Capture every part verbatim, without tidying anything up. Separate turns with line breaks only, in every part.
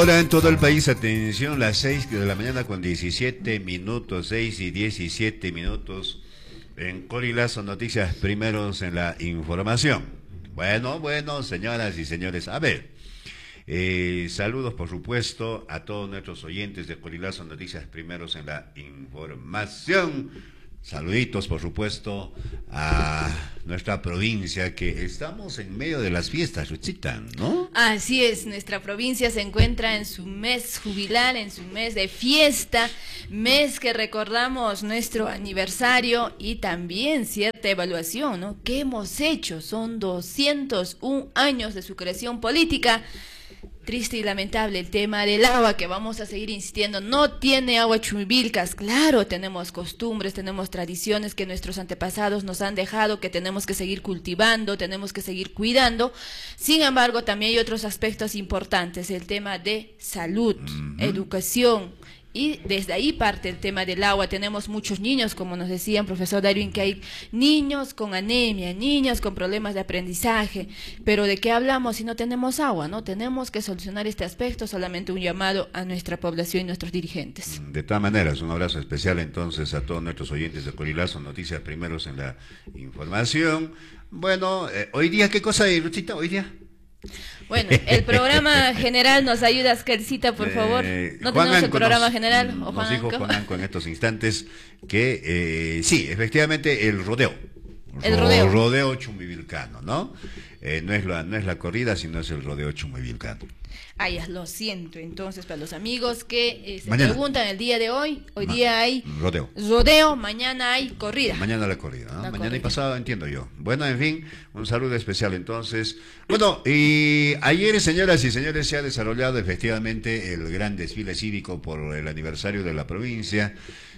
Hola en todo el país, atención, las seis de la mañana con diecisiete minutos, seis y diecisiete minutos. En Corilazo Noticias, primeros en la información. Bueno, bueno, señoras y señores, a ver, eh, saludos por supuesto a todos nuestros oyentes de Corilazo Noticias, primeros en la información. Saluditos, por supuesto, a nuestra provincia, que estamos en medio de las fiestas, Ruchita, ¿no?
Así es, nuestra provincia se encuentra en su mes jubilar, en su mes de fiesta, mes que recordamos nuestro aniversario y también cierta evaluación, ¿no? ¿Qué hemos hecho? Son doscientos un años de su creación política. Triste y lamentable el tema del agua, que vamos a seguir insistiendo, no tiene agua Chumbivilcas. Claro, tenemos costumbres, tenemos tradiciones que nuestros antepasados nos han dejado, que tenemos que seguir cultivando, tenemos que seguir cuidando. Sin embargo, también hay otros aspectos importantes, el tema de salud, uh-huh. educación. Y desde ahí parte el tema del agua. Tenemos muchos niños, como nos decían, profesor Darwin, que hay niños con anemia, niños con problemas de aprendizaje. Pero ¿de qué hablamos si no tenemos agua? ¿No? Tenemos que solucionar este aspecto. Solamente un llamado a nuestra población y nuestros dirigentes.
De todas maneras, un abrazo especial entonces a todos nuestros oyentes de Corilazo Noticias, primeros en la información. Bueno, eh, hoy día, ¿qué cosa hay, Ruchita? Hoy día.
Bueno, el programa general nos ayuda, Oscarcita, por favor.
Eh,
¿No
Juan
tenemos
Anco
el programa
nos,
general? ¿O
nos
Juan
dijo
Anco?
Juan Anco en estos instantes que eh, sí, efectivamente el rodeo.
El rodeo.
Rodeo chumbivilcano, ¿no? Eh, no es la, no es la corrida, sino es el rodeo chumbivilcano.
Ah, ya, lo siento. Entonces, para los amigos que eh, se
mañana.
preguntan el día de hoy, hoy
Ma
día hay
rodeo.
rodeo, mañana hay corrida.
Mañana la corrida, ¿no?
La
mañana
corrida.
Y pasado, entiendo yo. Bueno, en fin, un saludo especial entonces. Bueno, y ayer, señoras y señores, se ha desarrollado efectivamente el gran desfile cívico por el aniversario de la provincia.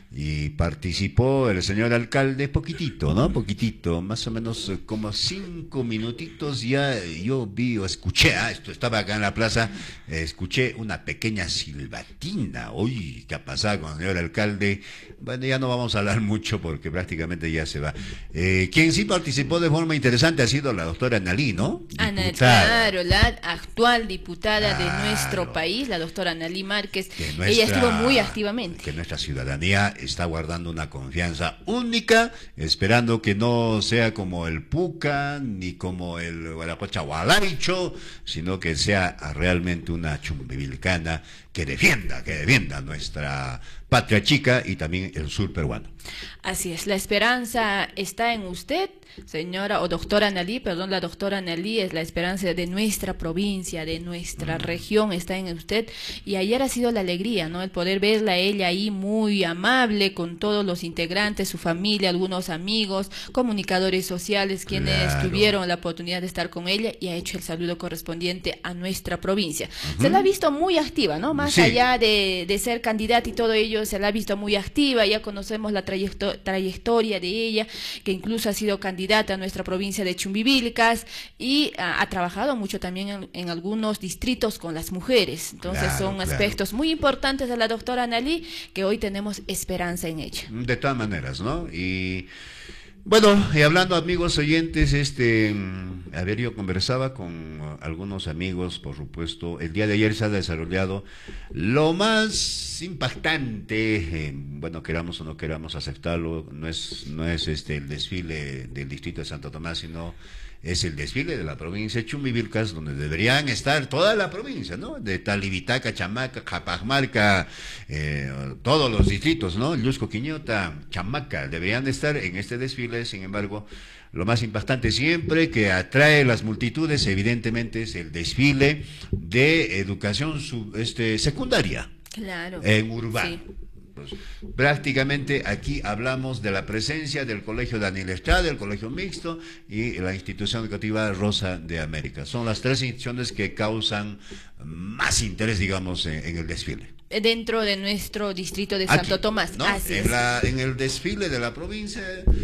Y participó el señor alcalde poquitito, ¿no? Poquitito, más o menos como cinco minutitos ya yo vi o escuché, ah, esto estaba acá en la plaza, eh, escuché una pequeña silbatina. Uy, ¿qué ha pasado con el señor alcalde? Bueno, ya no vamos a hablar mucho porque prácticamente ya se va. Eh, quien sí participó de forma interesante ha sido la doctora Analí, ¿no?
Ana, claro, la actual diputada
claro.
de nuestro país, la doctora Analí Márquez.
Nuestra,
ella estuvo muy activamente.
Que nuestra ciudadanía está guardando una confianza única, esperando que no sea como el Puca, ni como el Guaracocha Gualaicho, sino que sea realmente una chumbivilcana que defienda, que defienda nuestra patria chica y también el sur peruano.
Así es, la esperanza está en usted, señora o doctora Analí, perdón, la doctora Analí, es la esperanza de nuestra provincia, de nuestra mm. región, está en usted. Y ayer ha sido la alegría, ¿no? El poder verla a ella ahí muy amable con todos los integrantes, su familia, algunos amigos, comunicadores sociales, quienes claro. tuvieron la oportunidad de estar con ella, y ha hecho el saludo correspondiente a nuestra provincia. Uh-huh. Se la ha visto muy activa, ¿no? Más sí. allá de, de ser candidata y todo ello, se la ha visto muy activa. Ya conocemos la trayecto trayectoria de ella, que incluso ha sido candidata a nuestra provincia de Chumbivilcas y ha, ha trabajado mucho también en, en algunos distritos con las mujeres. Entonces claro, son claro. aspectos muy importantes de la doctora Analí, que hoy tenemos esperanza en ella.
De todas maneras, ¿no? Y bueno, y hablando, amigos oyentes, este, a ver, yo conversaba con algunos amigos, por supuesto, el día de ayer se ha desarrollado lo más impactante, eh, bueno, queramos o no queramos aceptarlo, no es, no es este el desfile del distrito de Santo Tomás, sino es el desfile de la provincia de Chumbivilcas, donde deberían estar toda la provincia, ¿no? De Talivitaca, Chamaca, Japajmarca, eh, todos los distritos, ¿no? Llusco, Quiñota, Chamaca, deberían estar en este desfile. Sin embargo, lo más impactante siempre que atrae las multitudes, evidentemente, es el desfile de educación sub, este, secundaria.
Claro.
En urbano.
Sí.
Pues, prácticamente aquí hablamos de la presencia del Colegio Daniel Estrada, el Colegio Mixto y la institución educativa Rosa de América. Son las tres instituciones que causan más interés, digamos, en, en el desfile.
Dentro de nuestro distrito de Santo
Aquí,
Tomás.
¿no?
Así
en,
es.
la, en el desfile de la provincia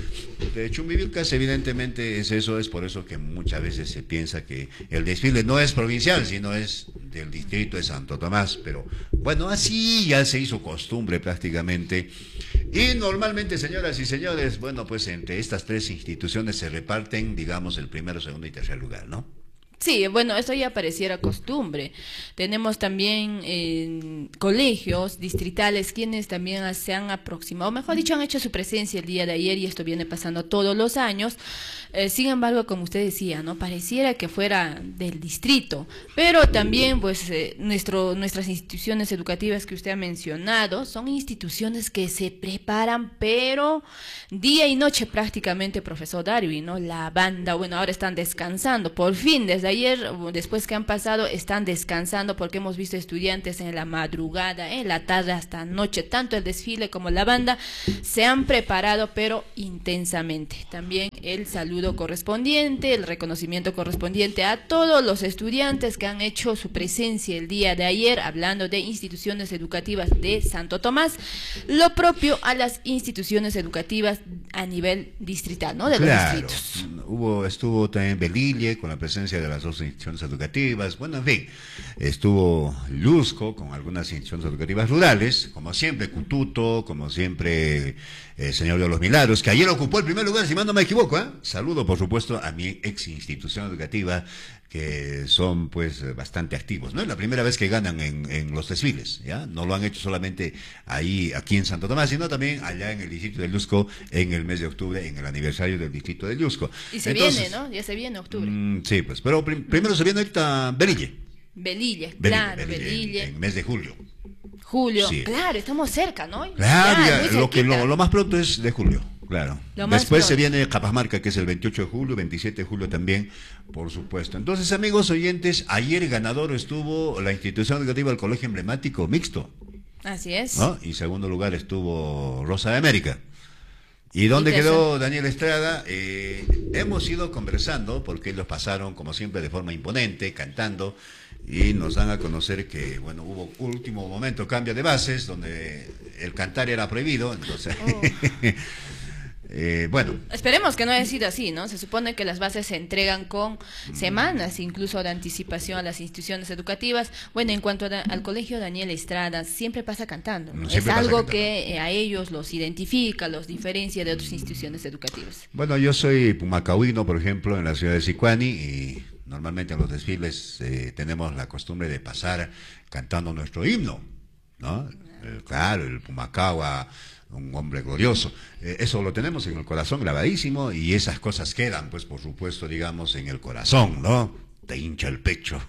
de Chumbivilcas, evidentemente es eso, es por eso que muchas veces se piensa que el desfile no es provincial, sino es del distrito de Santo Tomás, pero bueno, así ya se hizo costumbre prácticamente. Y normalmente, señoras y señores, bueno, pues entre estas tres instituciones se reparten, digamos, el primero, segundo y tercer lugar, ¿no?
Sí, bueno, esto ya pareciera costumbre. Tenemos también eh, colegios distritales quienes también se han aproximado, mejor dicho, han hecho su presencia el día de ayer y esto viene pasando todos los años. Eh, sin embargo, como usted decía, no pareciera que fuera del distrito, pero también pues eh, nuestro, nuestras instituciones educativas que usted ha mencionado son instituciones que se preparan, pero día y noche prácticamente, profesor Darwin, ¿no? La banda, bueno, ahora están descansando, por fin, desde ayer, después que han pasado, están descansando porque hemos visto estudiantes en la madrugada, en la tarde hasta noche, tanto el desfile como la banda se han preparado, pero intensamente. También el saludo correspondiente, el reconocimiento correspondiente a todos los estudiantes que han hecho su presencia el día de ayer, hablando de instituciones educativas de Santo Tomás, lo propio a las instituciones educativas a nivel distrital, ¿no? De
claro,
los distritos.
Hubo, estuvo también Belille con la presencia de las dos instituciones educativas, bueno, en fin, estuvo Lusco con algunas instituciones educativas rurales, como siempre Cututo, como siempre el Señor de los Milagros, que ayer ocupó el primer lugar, si mal no me equivoco, ¿eh? Saludo, por supuesto, a mi ex institución educativa, que son pues bastante activos. No es la primera vez que ganan en, en los desfiles, ¿ya? No lo han hecho solamente ahí, aquí en Santo Tomás, sino también allá en el distrito de Lusco, en el mes de octubre, en el aniversario del distrito de Lusco.
Y se
Entonces,
viene, ¿no? Ya se viene octubre.
Mmm, sí, pues, pero prim primero se viene ahorita Belille.
Belille,
Belille,
claro,
Belille,
Belille.
En, en mes de julio.
Julio,
Sí.
Claro, estamos cerca, ¿no?
Claro,
Ya,
ya,
muy
lo, que, lo,
cerquita.
lo más pronto es de julio, claro.
Lo más
Después se
pronto.
viene Capamarca, que es el veintiocho de julio, veintisiete de julio también, por supuesto. Entonces, amigos oyentes, ayer ganador estuvo la institución educativa del Colegio Emblemático Mixto,
Así es.
¿no? Y en segundo lugar estuvo Rosa de América. ¿Y dónde
Y
quedó Daniel Estrada? Eh, hemos ido conversando, porque ellos pasaron, como siempre, de forma imponente, cantando, y nos dan a conocer que, bueno, hubo último momento, cambio de bases, donde el cantar era prohibido, entonces...
Oh.
eh, bueno.
Esperemos que no haya sido así, ¿no? Se supone que las bases se entregan con semanas, incluso de anticipación a las instituciones educativas. Bueno, en cuanto a da- al colegio Daniel Estrada, siempre pasa cantando, ¿no? Es
Siempre pasa
algo
cantando.
que eh, a ellos los identifica, los diferencia de otras instituciones educativas.
Bueno, yo soy pumacahuino, por ejemplo, en la ciudad de Sicuani, y normalmente en los desfiles eh, tenemos la costumbre de pasar cantando nuestro himno, ¿no? El, claro, el Pumacahua, un hombre glorioso. Eh, eso lo tenemos en el corazón grabadísimo, y esas cosas quedan, pues, por supuesto, digamos, en el corazón, ¿no? Te hincha el pecho.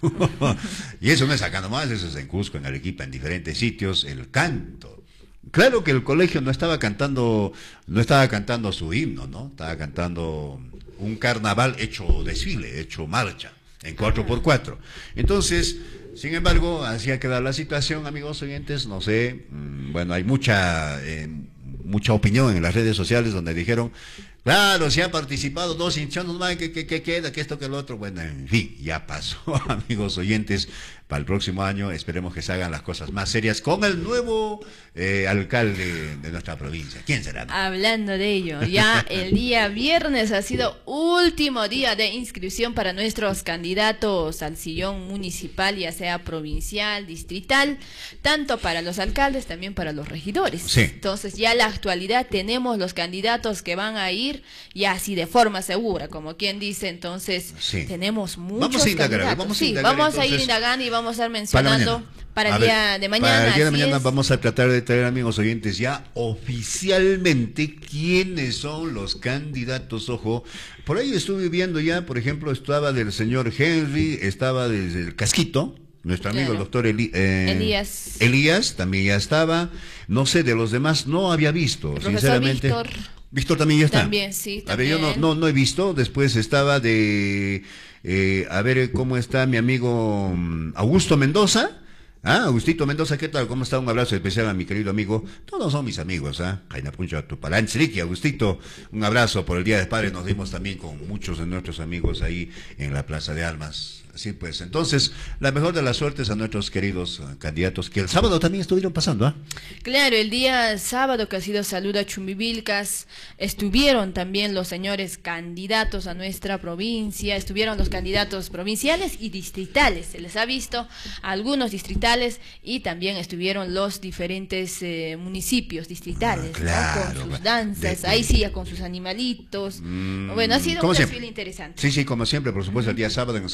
Y eso no es acá nomás, eso es en Cusco, en Arequipa, en diferentes sitios, el canto. Claro que el colegio no estaba cantando, no estaba cantando su himno, ¿no? Estaba cantando un carnaval hecho desfile, hecho marcha, en cuatro por cuatro. Entonces, sin embargo, así ha quedado la situación, amigos oyentes, no sé, mmm, bueno, hay mucha, eh, mucha opinión en las redes sociales donde dijeron, claro, si han participado dos instituciones más, que, que, que queda, que esto, que lo otro, bueno, en fin, ya pasó, amigos oyentes. Para el próximo año esperemos que se hagan las cosas más serias con el nuevo eh, alcalde de nuestra provincia. ¿Quién será?
Hablando de ello, ya el día viernes ha sido último día de inscripción para nuestros candidatos al sillón municipal, ya sea provincial, distrital, tanto para los alcaldes, también para los regidores.
Sí.
Entonces ya en la actualidad tenemos los candidatos que van a ir ya así de forma segura, como quien dice, entonces
Sí.
tenemos muchos
Vamos a indagar,
candidatos.
vamos a
Sí,
indagar,
vamos a ir
entonces,
indagando y vamos a estar
Para
mencionando
mañana.
para
A
el
ver,
día de mañana.
Para el día de
así
mañana
es.
vamos a tratar de traer, amigos oyentes, ya oficialmente quiénes son los candidatos. Ojo, por ahí estuve viendo ya, por ejemplo, estaba del señor Henry, estaba desde el Casquito, nuestro amigo
Claro.
el doctor Eli- eh,
Elías.
Elías también ya estaba. No sé, de los demás no había visto,
El profesor
sinceramente.
Víctor.
Víctor también ya está.
También, sí,
A ver, yo no,
también.
no, no he visto. Después estaba de... eh, a ver cómo está mi amigo mm, Augusto Mendoza. Ah, Agustito Mendoza, ¿qué tal? ¿Cómo está? Un abrazo especial a mi querido amigo. Todos son mis amigos, ¿ah? Jaina Puncha, Tupalanchriqui, Agustito. Un abrazo por el Día de Padres. Nos dimos también con muchos de nuestros amigos ahí en la Plaza de Armas. Así pues, entonces, la mejor de las suertes a nuestros queridos uh, candidatos que el sábado también estuvieron pasando, ¿ah?
Claro, el día sábado que ha sido Saluda Chumbivilcas, estuvieron también los señores candidatos a nuestra provincia, estuvieron los candidatos provinciales y distritales, se les ha visto algunos distritales y también estuvieron los diferentes eh, municipios distritales,
Ah, claro,
¿no? Con sus
claro.
danzas,
De- de-
ahí sí, ya con sus animalitos.
Mm,
Bueno, ha sido
como
un
siempre.
desfile interesante.
Sí, sí, como siempre, por supuesto, el día sábado en el Saludo a Chumbivilcas.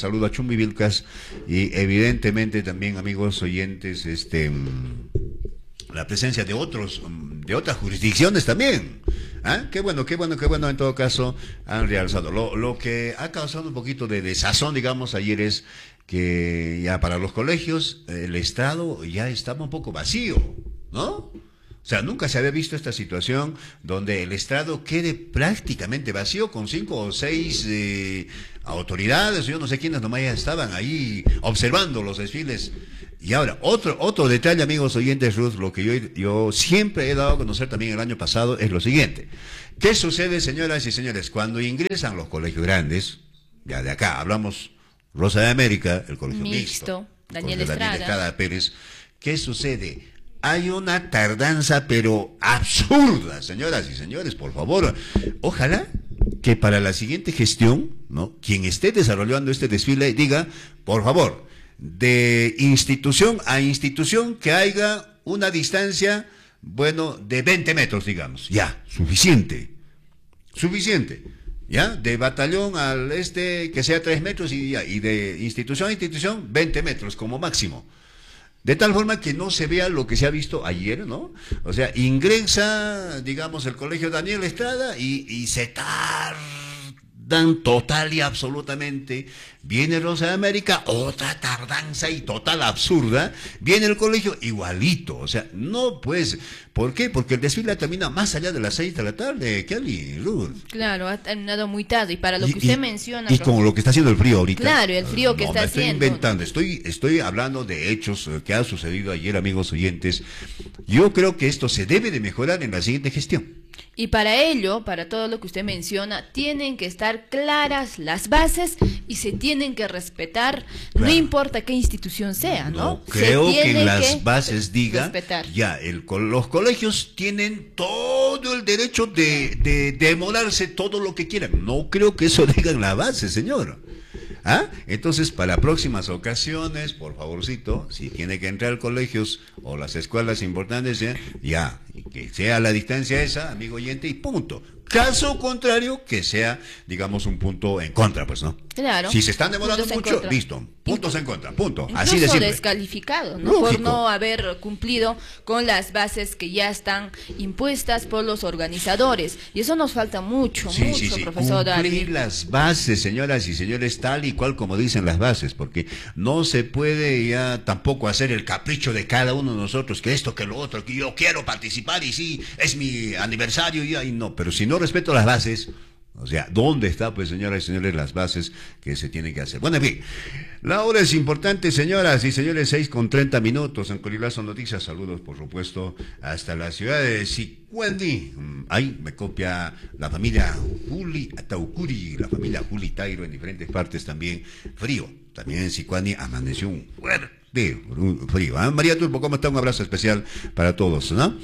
muy vilcas y evidentemente también, amigos oyentes, este la presencia de otros, de otras jurisdicciones también. ¿Ah? Qué bueno, qué bueno, qué bueno, en todo caso han realzado. Lo, lo que ha causado un poquito de desazón, digamos, ayer es que ya para los colegios el estrado ya estaba un poco vacío, ¿no? O sea, nunca se había visto esta situación donde el estrado quede prácticamente vacío con cinco o seis eh, autoridades, yo no sé quiénes nomás ya estaban ahí observando los desfiles. Y ahora, otro otro detalle, amigos oyentes, Ruth, lo que yo, yo siempre he dado a conocer también el año pasado es lo siguiente. ¿Qué sucede, señoras y señores? Cuando ingresan los colegios grandes, ya de acá, hablamos Rosa de América, el colegio mixto,
mixto Daniel
Daniel
Estrada.
Estrada Pérez, ¿qué sucede? Hay una tardanza, pero absurda, señoras y señores, por favor. Ojalá que para la siguiente gestión, ¿no?, quien esté desarrollando este desfile diga, por favor, de institución a institución que haya una distancia, bueno, de veinte metros, digamos. Ya, suficiente. Suficiente. ¿Ya? De batallón al este, que sea tres metros y, ya, y de institución a institución, veinte metros como máximo. De tal forma que no se vea lo que se ha visto ayer, ¿no? O sea, ingresa, digamos, el colegio Daniel Estrada y, y se tardan total y absolutamente. Viene Rosa de América, otra tardanza y total absurda. Viene el colegio igualito. O sea, no pues. ¿Por qué? Porque el desfile termina más allá de las seis de la tarde, Kelly, Ruth.
Claro, ha terminado muy tarde. Y para lo
Y-
que usted
y-
menciona...
Y con lo que está haciendo el frío ahorita.
Claro, el frío que
no,
está
me estoy
haciendo.
inventando. Estoy, estoy hablando de hechos eh, que han sucedido ayer, amigos oyentes. Yo creo que esto se debe de mejorar en la siguiente gestión.
Y para ello, para todo lo que usted menciona, tienen que estar claras las bases y se tienen que respetar, no
Claro.
importa qué institución sea, ¿no?
No
Se
creo que
tiene
en las
que
bases diga,
respetar.
ya, el, co- los colegios tienen todo el derecho de, de demorarse todo lo que quieran. No creo que eso diga en la base, señor. ¿Ah? Entonces, para próximas ocasiones, por favorcito, si tiene que entrar colegios o las escuelas importantes, ya, ya, que sea la distancia esa, amigo oyente, y punto. Caso contrario, que sea, digamos, un punto en contra, pues, ¿no?
Claro.
Si se están demorando
Puntos en
mucho,
contra.
listo. Puntos en contra, punto.
Incluso
Así de simple.
descalificado, ¿no? Por
Lógico.
no haber cumplido con las bases que ya están impuestas por los organizadores. Y eso nos falta mucho,
Sí,
mucho,
sí, sí.
profesor
Cumplir
Darwin.
las bases, señoras y señores, tal y cual como dicen las bases, porque no se puede ya tampoco hacer el capricho de cada uno de nosotros, que esto, que lo otro, que yo quiero participar y sí, es mi aniversario y ahí no, pero si no respeto las bases, o sea, ¿dónde está, pues, señoras y señores, las bases que se tienen que hacer? Bueno, en fin, la hora es importante, señoras y señores, seis con treinta minutos, en Corilazo Noticias, saludos, por supuesto, hasta la ciudad de Sicuani. Mm, Ahí me copia la familia Juli Ataucuri, la familia Juli Tairo, en diferentes partes también, frío. También en Sicuani amaneció un fuerte frío. ¿Ah? María Turbo, ¿cómo está? Un abrazo especial para todos, ¿no?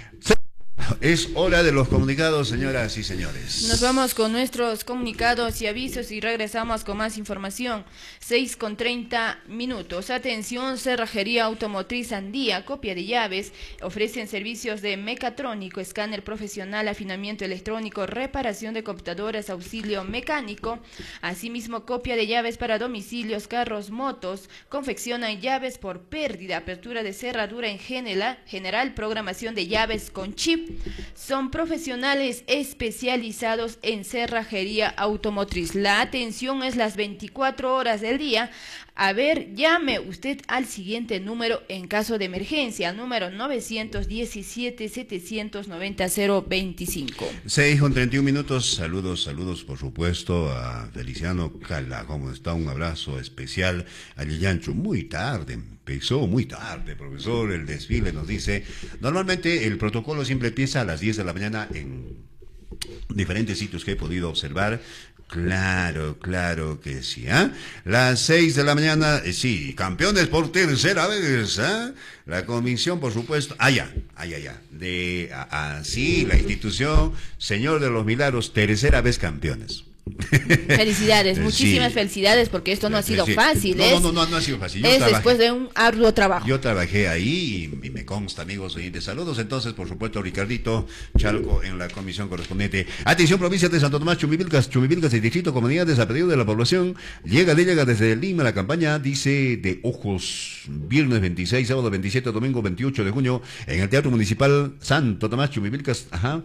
Es hora de los comunicados, señoras y señores.
Nos vamos con nuestros comunicados y avisos y regresamos con más información. seis con treinta minutos. Atención, Cerrajería Automotriz Andía, copia de llaves. Ofrecen servicios de mecatrónico, escáner profesional, afinamiento electrónico, reparación de computadoras, auxilio mecánico. Asimismo, copia de llaves para domicilios, carros, motos. Confeccionan llaves por pérdida, apertura de cerradura en general, general programación de llaves con chip. Son profesionales especializados en cerrajería automotriz. La atención es las veinticuatro horas del día. A ver, llame usted al siguiente número en caso de emergencia, número nueve uno siete, siete nueve cero, cero veinticinco.
seis con treinta y un minutos, saludos, saludos por supuesto a Feliciano Cala, ¿cómo está? Un abrazo especial a Lillancho, muy tarde, empezó muy tarde, profesor, el desfile nos dice, normalmente el protocolo siempre empieza a las diez de la mañana en diferentes sitios que he podido observar. Claro, claro que sí, ¿ah? ¿eh? Las seis de la mañana, eh, sí, campeones por tercera vez, ¿ah? ¿eh? La comisión, por supuesto, allá, allá, allá, de, a, a, sí, la institución, Señor de los Milagros, tercera vez campeones.
Felicidades, muchísimas
Sí.
felicidades, porque esto no ha sido
Sí.
fácil.
No,
es,
no, no, no, no ha sido fácil. Yo
es
trabajé.
después de un arduo trabajo.
Yo trabajé ahí y, y me consta, amigos oyentes. Saludos entonces, por supuesto, Ricardito Chalco en la comisión correspondiente. Atención, provincia de Santo Tomás, Chumivilcas, Chumivilcas y distrito, comunidades a pedido de la población. Llega, llega desde Lima la campaña, dice, de ojos, viernes veintiséis, sábado veintisiete, domingo veintiocho de junio, en el Teatro Municipal Santo Tomás, Chumivilcas, ajá,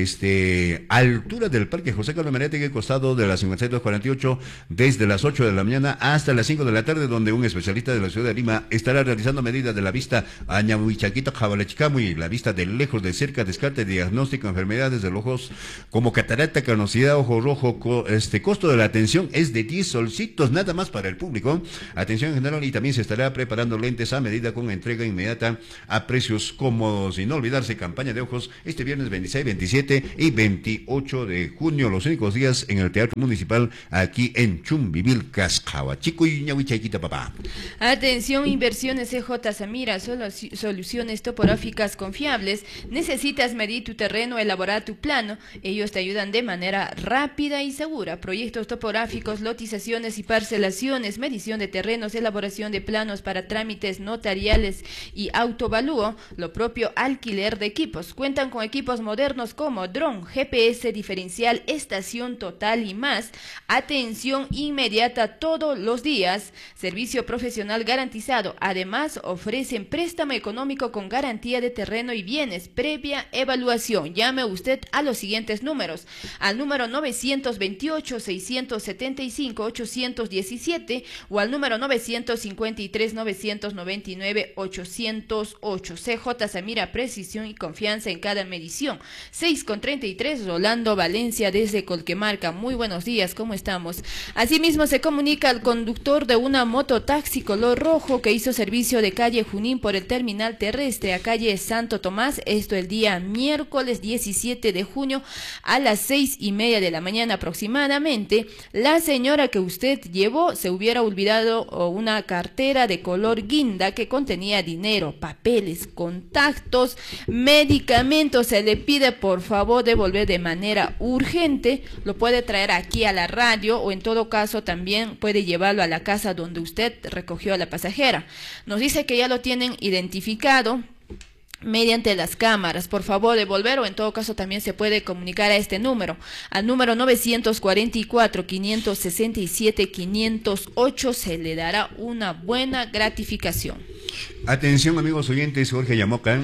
este, altura del Parque José Carlos Menéndez, costado de la cincuenta y dos cuarenta y ocho, desde las ocho de la mañana hasta las cinco de la tarde, donde un especialista de la ciudad de Lima estará realizando medidas de la vista a Ñahuichaquita, Jabalechcamuy, la vista de lejos, de cerca, descarte, diagnóstico, enfermedades de los ojos, como catarata, canosidad, ojo rojo, co, este costo de la atención es de diez solcitos, nada más para el público, atención en general, y también se estará preparando lentes a medida con entrega inmediata a precios cómodos, y no olvidarse, campaña de ojos este viernes veintiséis, veintisiete y veintiocho de junio, los únicos días en el Teatro Municipal, aquí en Chumbivilcas, Jahuachico y Ñahuichaquita, papá.
Atención, inversiones C J Samira, solo soluciones topográficas confiables. Necesitas medir tu terreno, elaborar tu plano. Ellos te ayudan de manera rápida y segura. Proyectos topográficos, lotizaciones y parcelaciones, medición de terrenos, elaboración de planos para trámites notariales y autovalúo. Lo propio, alquiler de equipos. Cuentan con equipos modernos como dron, G P S diferencial, estación total y más. Atención inmediata todos los días. Servicio profesional garantizado. Además, ofrecen préstamo económico con garantía de terreno y bienes previa evaluación. Llame usted a los siguientes números: al número novecientos veintiocho, seiscientos setenta y cinco, ochocientos diecisiete o al número novecientos cincuenta y tres, novecientos noventa y nueve, ochocientos ocho. C J Samira, precisión y confianza en cada medición. seis con treinta y tres, Rolando Valencia desde Colquemarca. Muy buenos días, ¿cómo estamos? Asimismo se comunica al conductor de una mototaxi color rojo que hizo servicio de calle Junín por el terminal terrestre a calle Santo Tomás, esto el día miércoles diecisiete de junio a las seis y media de la mañana aproximadamente. La señora que usted llevó se hubiera olvidado una cartera de color guinda que contenía dinero, papeles, contactos, medicamentos. Se le pide por favor devolver de manera urgente. Lo puede traer aquí a la radio o en todo caso también puede llevarlo a la casa donde usted recogió a la pasajera. Nos dice que ya lo tienen identificado mediante las cámaras. Por favor devolver, o en todo caso también se puede comunicar a este número, al número novecientos cuarenta y cuatro, quinientos sesenta y siete, quinientos ocho. Se le dará una buena gratificación.
Atención, amigos oyentes, Jorge Yamoca,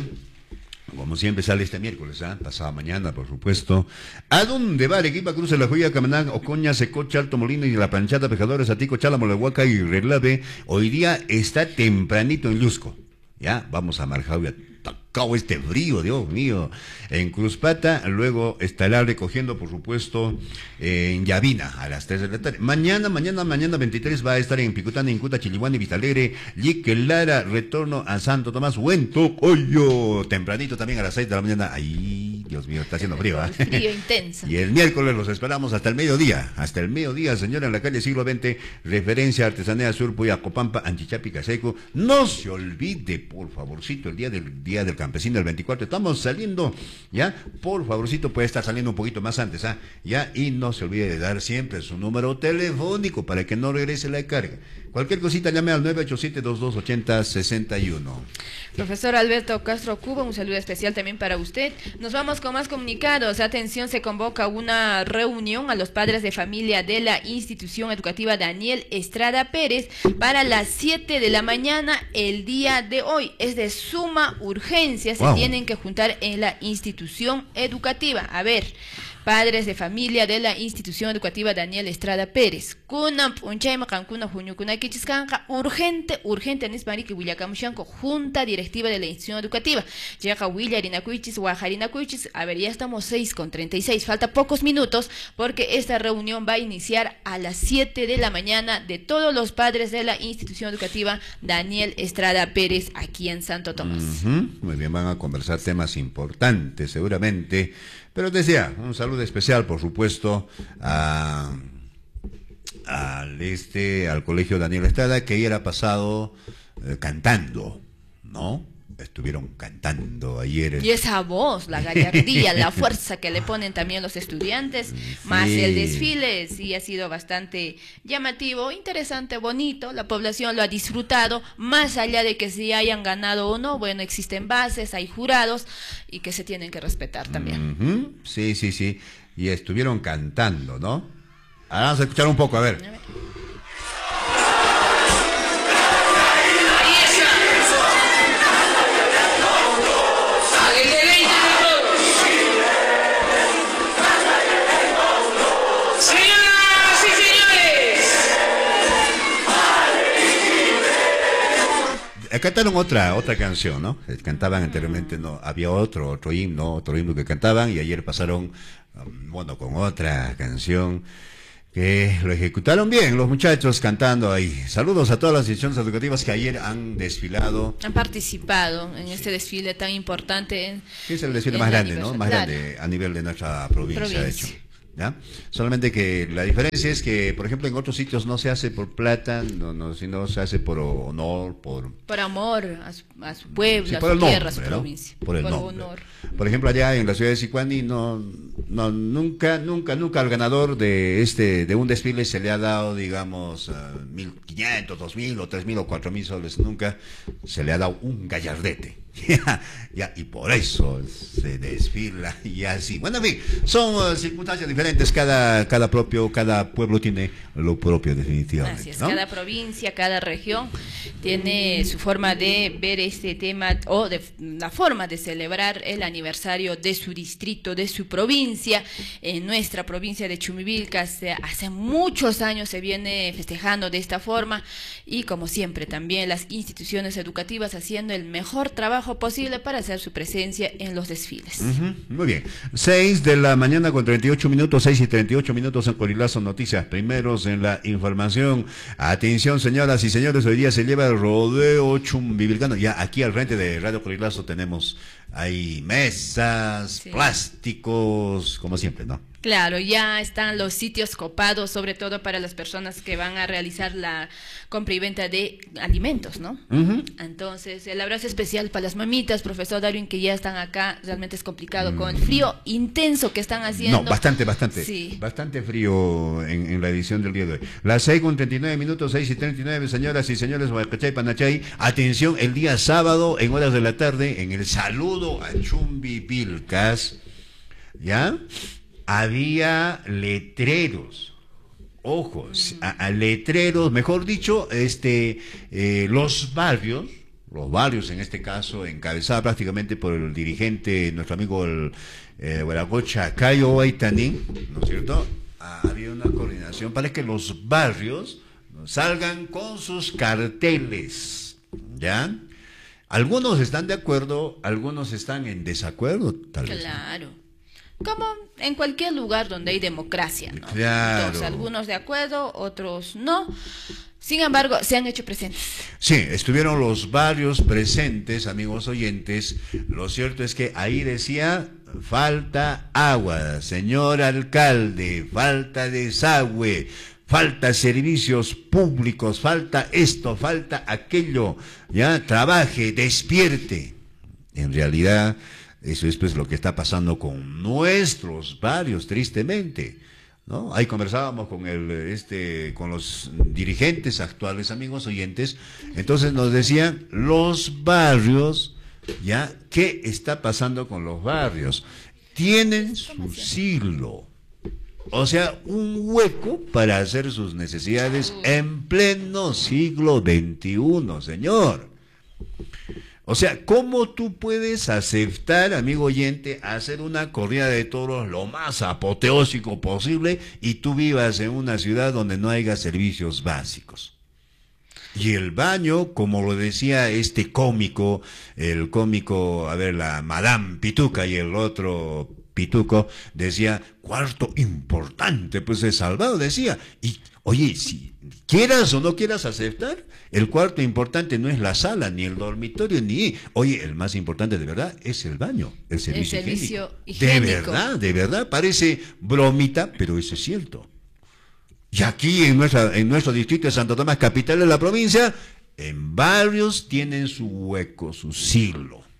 como siempre sale este miércoles, ¿ah? Pasado mañana, por supuesto. ¿A dónde va Arequipa, Cruz de la Joya, Camaná, Ocoña, Secocha, Alto Molino y La Planchada, Pescadores, Atico, Chala, Molehuaca y Relave? Hoy día está tempranito en Lusco. Ya, vamos a Marjauia. Tacao este frío, Dios mío. En Cruzpata, luego estará recogiendo, por supuesto, eh, en Yavina, a las tres de la tarde. Mañana, mañana, mañana veintitrés va a estar en Picutana, Incuta, Chilihuani, Vistalegre, Lique, Lara, retorno a Santo Tomás, Huento, Coyo. Tempranito también a las seis de la mañana. Ay, Dios mío, está haciendo frío, ¿eh?
Frío intenso.
Y el miércoles los esperamos hasta el mediodía. Hasta el mediodía, señora, en la calle Siglo veinte, referencia a Artesanía Sur, Puyacopampa, Anchichapi, Caseco. No se olvide, por favorcito, el día del día del campesino, el veinticuatro, estamos saliendo, ya, por favorcito, puede estar saliendo un poquito más antes, ¿ah? Ya, y no se olvide de dar siempre su número telefónico para que no regrese la carga. Cualquier cosita, llame al nueve ocho siete, dos dos ocho cero, seis uno.
Profesor Alberto Castro Cuba, un saludo especial también para usted. Nos vamos con más comunicados. Atención, se convoca una reunión a los padres de familia de la institución educativa Daniel Estrada Pérez para las siete de la mañana el día de hoy. Es de suma urgencia, se
Wow.
tienen que juntar en la institución educativa. A ver, padres de familia de la institución educativa Daniel Estrada Pérez. Kuna punchayma kankuna huñukuna kichiskanka urgente, urgente nismariki Willakamushanko, junta directiva de la institución educativa. Llega Willarinacuichis, Guajarinacuichis. A ver, ya estamos seis con treinta y seis, falta pocos minutos porque esta reunión va a iniciar a las siete de la mañana de todos los padres de la institución educativa Daniel Estrada Pérez aquí en Santo Tomás.
Uh-huh. Muy bien, van a conversar temas importantes seguramente, pero decía, un saludo especial por supuesto a, al este, al colegio Daniel Estrada, que ayer ha pasado eh, cantando, ¿no? Estuvo estuvieron cantando ayer.
Y esa voz, la gallardía, la fuerza que le ponen también los estudiantes,
Sí.
más el desfile, sí ha sido bastante llamativo, interesante, bonito, la población lo ha disfrutado, más allá de que si hayan ganado o no, bueno, existen bases, hay jurados y que se tienen que respetar también.
Uh-huh. Sí, sí, sí, y estuvieron cantando, ¿no? Ahora vamos a escuchar un poco, a ver.
A ver.
Cantaron otra otra canción, ¿no? Cantaban anteriormente, no, había otro otro himno, otro himno que cantaban y ayer pasaron, um, bueno, con otra canción que lo ejecutaron bien los muchachos cantando ahí. Saludos a todas las instituciones educativas que ayer han desfilado.
Han participado en este desfile tan importante.
Que es el desfile
en
más
la
grande, ¿no? Más
claro.
grande a nivel de nuestra provincia,
Provincia.
de hecho. ¿Ya? Solamente que la diferencia es que, por ejemplo, en otros sitios no se hace por plata, no, no, sino se hace por honor, por...
Por amor a su, a su pueblo,
Sí,
a
por
su
el
tierra, a
nombre,
su
¿no?
provincia.
Por el
por
nombre.
honor.
Por ejemplo, allá en la ciudad de Sicuani, no, no, nunca, nunca, nunca al ganador de este, de un desfile se le ha dado, digamos, uh, mil quinientos, dos mil o tres mil o cuatro mil soles. Nunca se le ha dado un gallardete. Ya, ya, y por eso se desfila y así. Bueno, en fin, son uh, circunstancias diferentes. Cada, cada propio, cada pueblo tiene lo propio, definitivamente.
Así es,
¿no?
cada provincia, cada región tiene su forma de ver este tema o de la forma de celebrar el aniversario de su distrito, de su provincia. En nuestra provincia de Chumivilca hace, hace muchos años se viene festejando de esta forma y como siempre también las instituciones educativas haciendo el mejor trabajo posible para hacer su presencia en los desfiles.
Uh-huh, muy bien. seis de la mañana con treinta y ocho minutos, seis y treinta y ocho minutos en Corilazo Noticias. Primeros en la información. Atención, señoras y señores, hoy día se lleva el rodeo chumbivilcano. Ya aquí al frente de Radio Corilazo tenemos ahí mesas,
Sí.
plásticos, como siempre, ¿no?
Claro, ya están los sitios copados, sobre todo para las personas que van a realizar la compra y venta de alimentos, ¿no?
Uh-huh.
Entonces, el abrazo especial para las mamitas, profesor Darwin, que ya están acá, realmente es complicado con el frío intenso que están haciendo.
No, bastante, bastante.
Sí.
Bastante frío en, en la edición del día de hoy. Las seis con treinta y nueve minutos, seis y treinta y nueve, señoras y señores, Huaycachay, Panachay. Atención, el día sábado, en horas de la tarde, en el saludo a Chumbivilcas, ¿ya? Había letreros, ojos, a, a letreros, mejor dicho, este, eh, los barrios, los barrios en este caso, encabezada prácticamente por el dirigente, nuestro amigo el eh, Huaracocha Cayo Aitaní, ¿no es cierto? Ah, había una coordinación para que los barrios salgan con sus carteles, ¿ya? Algunos están de acuerdo, algunos están en desacuerdo, tal vez.
Claro. Como en cualquier lugar donde hay democracia, ¿no?
Claro.
Entonces, algunos de acuerdo, otros no. Sin embargo, se han hecho presentes.
Sí, estuvieron los barrios presentes, amigos oyentes. Lo cierto es que ahí decía, falta agua, señor alcalde, falta desagüe, falta servicios públicos, falta esto, falta aquello. Ya, trabaje, despierte. En realidad, eso es pues lo que está pasando con nuestros barrios, tristemente, ¿no? Ahí conversábamos con el, este, con los dirigentes actuales, amigos oyentes, entonces nos decían, los barrios, ¿ya? ¿Qué está pasando con los barrios? Tienen su siglo, o sea, un hueco para hacer sus necesidades en pleno siglo veintiuno, señor. O sea, ¿cómo tú puedes aceptar, amigo oyente, hacer una corrida de toros lo más apoteósico posible y tú vivas en una ciudad donde no haya servicios básicos? Y el baño, como lo decía este cómico, el cómico, a ver, la Madame Pituca y el otro Pituco, decía, cuarto importante, pues es salvado, decía. Y, oye, si quieras o no quieras aceptar, el cuarto importante no es la sala, ni el dormitorio, ni... Oye, el más importante de verdad es el baño, el servicio,
el servicio
higiénico.
higiénico.
De verdad, de verdad, parece bromita, pero eso es cierto. Y aquí en, nuestra, en nuestro distrito de Santo Tomás, capital de la provincia, en barrios tienen su hueco, su siglo.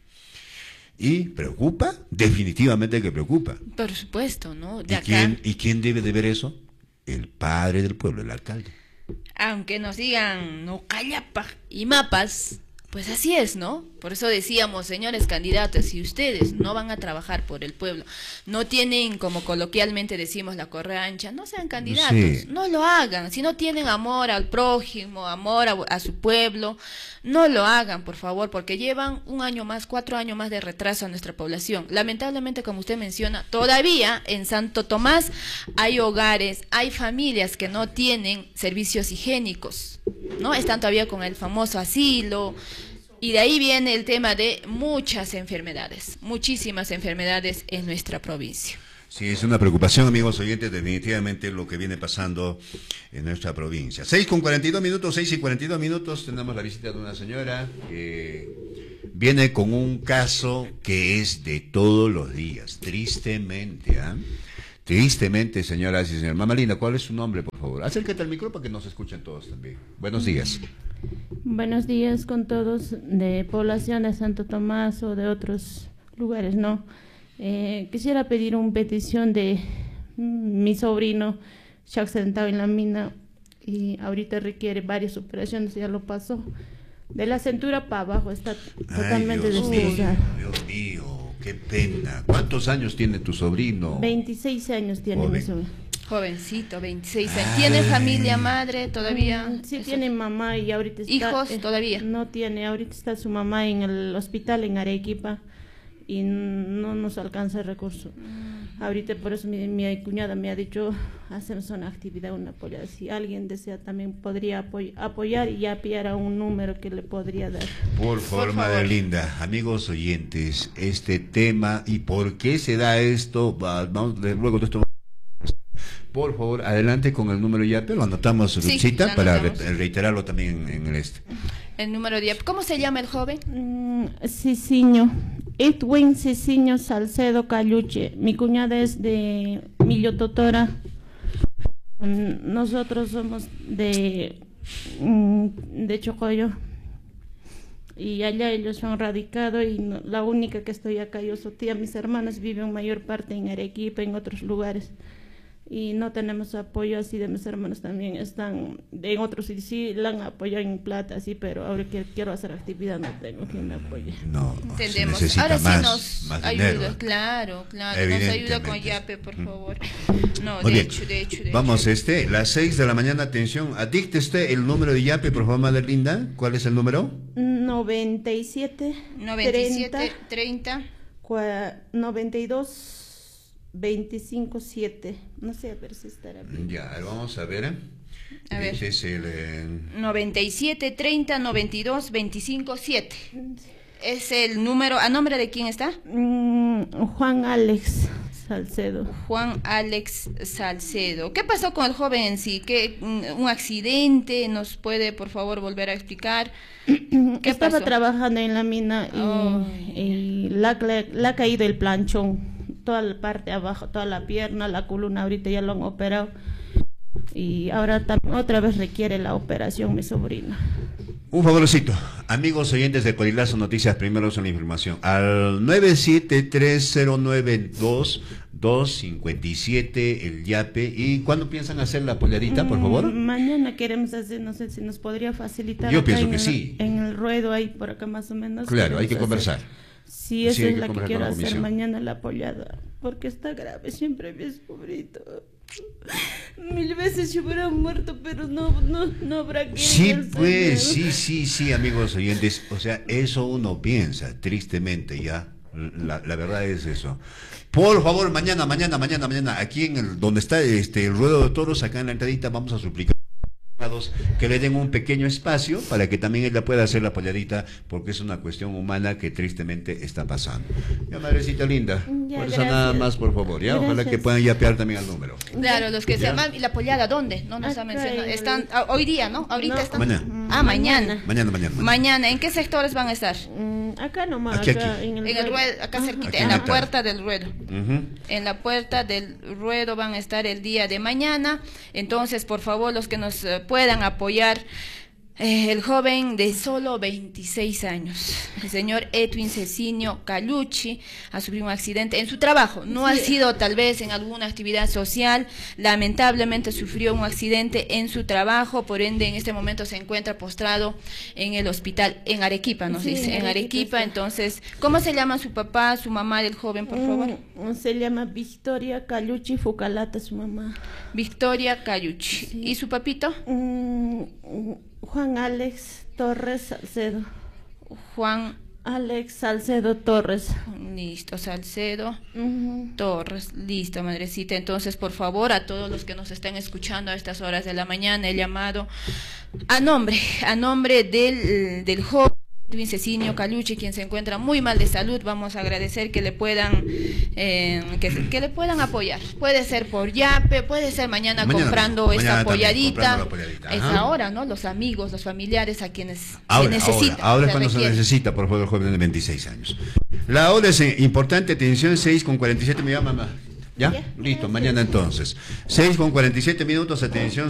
¿Y preocupa? Definitivamente que preocupa.
Por supuesto, ¿no? De
¿Y
acá,
quién, ¿Y quién debe de ver eso? El padre del pueblo, el alcalde.
aunque nos digan no callapa y mapas, pues así es, ¿no? Por eso decíamos, señores candidatos, si ustedes no van a trabajar por el pueblo, no tienen, como coloquialmente decimos, la correa ancha, no sean candidatos,
Sí.
no lo hagan. Si no tienen amor al prójimo, amor a, a su pueblo, no lo hagan, por favor, porque llevan un año más, cuatro años más de retraso a nuestra población. Lamentablemente, como usted menciona, todavía en Santo Tomás hay hogares, hay familias que no tienen servicios higiénicos, ¿no? Están todavía con el famoso asilo. Y de ahí viene el tema de muchas enfermedades, muchísimas enfermedades en nuestra provincia.
Sí, es una preocupación, amigos oyentes, definitivamente lo que viene pasando en nuestra provincia. seis con cuarenta y dos minutos, seis y cuarenta y dos minutos, tenemos la visita de una señora que viene con un caso que es de todos los días, tristemente, ¿ah? Tristemente, señoras y señores. Mamá linda, ¿cuál es su nombre, por favor? Acércate al micrófono para que nos escuchen todos también. Buenos días.
Buenos días con todos de población de Santo Tomás o de otros lugares, ¿no? Eh, quisiera pedir una petición de mm, mi sobrino, se ha accidentado en la mina y ahorita requiere varias operaciones, ya lo pasó. De la cintura para abajo está totalmente
Ay, Dios
destrozado.
mío, Dios mío, qué pena. ¿Cuántos años tiene tu sobrino?
veintiséis años tiene
Joven.
mi sobrino.
Jovencito, veintiséis años. ¿Tiene familia, madre todavía?
Mm, Sí,
Eso.
tiene mamá y ahorita está...
¿Hijos
eh,
todavía?
No tiene, ahorita está su mamá en el hospital en Arequipa y no nos alcanza el recurso. Ahorita por eso mi, mi cuñada me ha dicho, hacemos una actividad, una apoyada. Si alguien desea también podría apoy- apoyar y ya pillar a un número que le podría dar.
Por favor,
Por
madre
favor.
linda, amigos oyentes, este tema y por qué se da esto, va- vamos luego de esto. Por favor, adelante con el número ya, pero lo anotamos,
Sí,
Luchita,
lo
para
anotamos.
re- reiterarlo también en, en el este.
El número diez. ¿Cómo se llama el joven?
Mm, Ciciño, Edwin Ciciño Salcedo Calluche. Mi cuñada es de Millo Totora. Mm, Nosotros somos de, mm, de Chocoyo. Y allá ellos han radicado y no- la única que estoy acá, yo soy tía, mis hermanos viven mayor parte en Arequipa, en otros lugares. Y no tenemos apoyo así de mis hermanos también están en otros sitios, sí la han apoyado en plata, así, pero ahora que quiero hacer actividad no tengo quien me apoye.
No, se
Entendemos.
necesita
Ahora sí
más,
nos
más
ayuda,
dinero.
claro, claro. Nos ayuda con
Evidentemente.
Yape, por favor. No,
Muy
de
bien.
hecho, de hecho, de
Vamos,
hecho.
este, las seis de la mañana, atención, adicte usted el número de Yape, por favor, madre linda. ¿Cuál es el número?
noventa y siete,
noventa y siete, treinta.
cua- noventa y dos, veinticinco, siete. No sé, a ver si estará bien.
Ya, vamos a ver.
A ver.
Este es el... eh,
noventa y siete, treinta, noventa y dos, veinticinco, siete. Es el número, ¿a nombre de quién está?
Mm, Juan Alex Salcedo.
Juan Alex Salcedo. ¿Qué pasó con el joven en sí? ¿Qué, un accidente? ¿Nos puede, por favor, volver a explicar? ¿Qué
Estaba
pasó?
trabajando en la mina y,
Ay.
y la, la- le ha caído el planchón, toda la parte de abajo, toda la pierna, la columna, ahorita ya lo han operado y ahora tam- otra vez requiere la operación mi sobrina.
Un favorcito, amigos oyentes de Corilazo Noticias, primeros en la información, al nueve siete tres cero nueve dos dos cinco siete, el Yape. ¿Y cuándo piensan hacer la polladita, por favor?
Mm, mañana queremos hacer, no sé si nos podría facilitar.
Yo
acá
pienso
en
que
el-
sí.
En el ruedo ahí por acá más o menos.
Claro, hay
queremos
que
hacer.
conversar.
Sí, esa
Sí, hay
es
que
la que
conversar
quiero
con la
hacer
comisión.
mañana la apoyada, porque está grave, siempre mi sobrito. Mil veces yo hubiera muerto, pero no, no, no habrá querido
Sí,
el
pues,
Señor.
sí, sí, sí, amigos oyentes. O sea, eso uno piensa, tristemente, ya. La, la verdad es eso. Por favor, mañana, mañana, mañana, mañana, aquí en el donde está este el ruedo de toros, acá en la entradita, vamos a suplicar que le den un pequeño espacio para que también ella pueda hacer la polladita, porque es una cuestión humana que tristemente está pasando. Ya, madrecita linda,
Ya,
por eso nada
gracias.
más, por favor, ya, ojalá
Gracias.
que puedan yapear también al número.
Claro, los que se
Ya.
llaman. ¿Y la pollada dónde? No nos ha
Acá
mencionado.
en el-
Están ah, hoy día, ¿no? Ahorita
No.
están.
Mañana.
Ah, mañana.
Mañana, mañana, mañana.
Mañana. ¿En qué sectores van a estar?
Mm, acá nomás,
Aquí,
acá
aquí.
en el
En el
ruedo.
ruedo, acá
Ajá.
cerquita,
Aquí
en
en
la
la
puerta del ruedo.
Ujú.
En la puerta del ruedo van a estar el día de mañana. Entonces, por favor, los que nos eh, puedan apoyar, Eh, el joven de solo veintiséis años, el señor Edwin Cecinio Calucci, ha sufrido un accidente en su trabajo. No ha sido tal vez en alguna actividad social, lamentablemente sufrió un accidente en su trabajo, por ende en este momento se encuentra postrado en el hospital en Arequipa, nos
Sí,
dice, en
en
Arequipa.
Arequipa.
Entonces, ¿cómo se llama su papá, su mamá del joven, por favor?
Mm, se llama Victoria Calucci Fucalata, su mamá.
Victoria Calucci.
Sí.
¿Y su papito?
Mm, Juan Alex Torres Salcedo.
Juan,
Alex Salcedo Torres.
listo, Salcedo
Ujú.
Torres, listo, madrecita. Entonces, por favor, a todos los que nos están escuchando a estas horas de la mañana, he llamado a nombre, a nombre del, del joven Edwin Cecinio Calucci, quien se encuentra muy mal de salud. Vamos a agradecer que le puedan eh, que, que le puedan apoyar. Puede ser por Yape, puede ser mañana,
Mañana
comprando
mismo,
esta
mañana también,
apoyadita.
comprando la apoyadita,
Es
ajá.
ahora, ¿no? Los amigos, los familiares a quienes
Ahora,
se necesita.
ahora, ahora es cuando se
requiere.
necesita, por favor, el joven de veintiséis años. La hora es eh, importante, atención, seis con cuarenta y siete, me llama mamá. ¿Ya?
Ya,
Listo,
gracias.
mañana entonces. seis con cuarenta y siete minutos, atención.